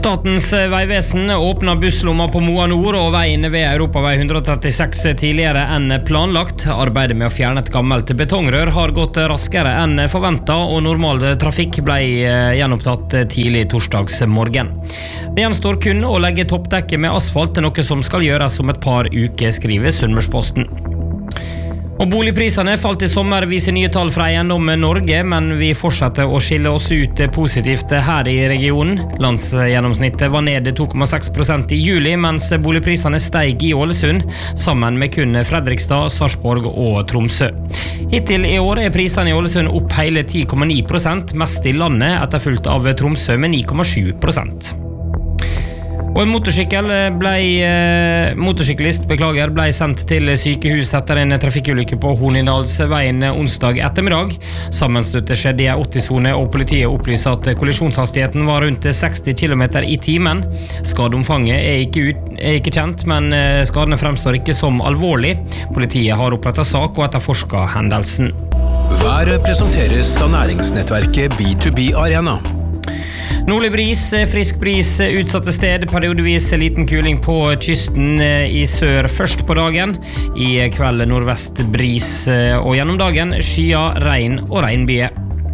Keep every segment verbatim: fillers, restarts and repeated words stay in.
Statens vegvesen åpner busslomma på Moa Nord og veien ved Europavei one thirty-six tidligere enn planlagt. Arbeidet med å fjerne et gammelt betongrør har gått raskere enn forventet, og normal trafikk ble gjenopptatt tidlig torsdags morgen. Det gjenstår kun å legge toppdekket med asfalt, noe som skal gjøres om et par uker, skriver Sunnmørsposten. Og boligprisene falt i sommer, viser nye tall fra Eiendom Norge, men vi fortsetter å skille oss ut positivt her i regionen. Landsgjennomsnittet var ned to komma seks prosent i juli, mens boligprisene steg i Ålesund, sammen med kun Fredrikstad, Sarpsborg og Tromsø. Hittil i år er prisene i Ålesund opp hele ti komma ni prosent, mest i landet, etterfulgt av Tromsø med ni komma sju prosent. Og en motorsykkel ble, eh, motorsyklist beklager, ble sendt til sykehus etter en trafikkulykke på Hornindalsveien onsdag ettermiddag. Sammenstøtet skjedde i en åtti-sone, og politiet opplyser at kollisjonshastigheten var rundt seksti kilometer i timen. Skadeomfanget er ikke, ut, er ikke kjent, men skadene fremstår ikke som alvorlig. Politiet har opprettet sak og etterforsket hendelsen. Været presenteres av næringsnettverket B to B Arena. Nordlig bris, frisk bris utsatte sted, periodevis liten kuling på kysten i sør først på dagen. I kveld nordvest bris, og gjennom dagen skya, regn og regnbye.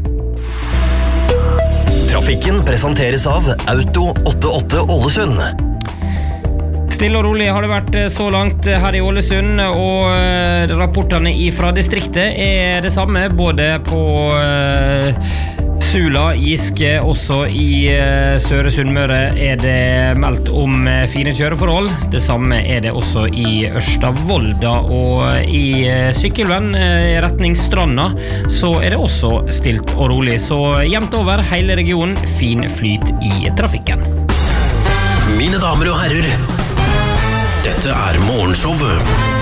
Trafikken presenteres av Auto åttiåtte Ålesund. Stille og rolig har det vært så langt her i Ålesund, og rapportene fra distriktet er det samme, både på Sula, Giske, også i Søre Sunnmøre er det meldt om fine kjøreforhold. Det samme er det også i Ørsta-Volda, og i Sykkylven, retning Stranda, så er det også stilt og rolig. Så jevnt over hele regionen, fin flyt i trafikken. Mine damer og herrer, dette er Morgenshowet